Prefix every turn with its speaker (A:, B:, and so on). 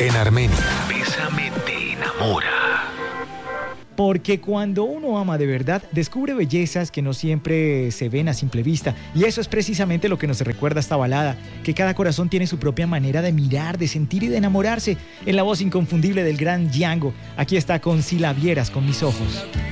A: En Armenia, Bésame te enamora.
B: Porque cuando uno ama de verdad, descubre bellezas que no siempre se ven a simple vista. Y eso es precisamente lo que nos recuerda esta balada, que cada corazón tiene su propia manera de mirar, de sentir y de enamorarse. En la voz inconfundible del gran Django, aquí está con Si la vieras con mis ojos.